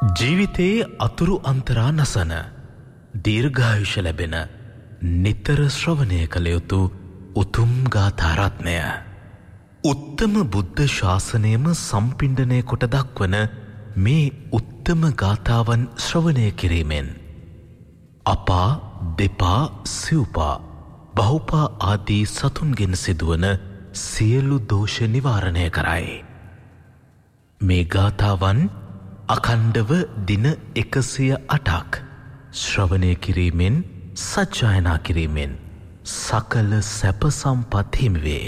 ජීවිතයේ අතුරු අන්තරා නසන දීර්ඝායුෂ ලැබෙන නිතර ශ්‍රවණය කළ යුතු උතුම් ගාථාරත්නය උත්තම බුද්ධ ශාසනයම සම්පිණ්ඩනය කොට දක්වන මේ උත්තම ගාථාවන් ශ්‍රවණය කිරීමෙන් අපා දෙපා සිව්පා බහුපා ආදී සතුන්ගෙන් සිදුවන සියලු දෝෂ නිවාරණය කරයි. මේ ගාථාවන් අඛණ්ඩව දින 108ක් ශ්‍රවණය කිරීමෙන් සජ්ජායනා කිරීමෙන් සකල සැප සම්පත් හිමි වේ.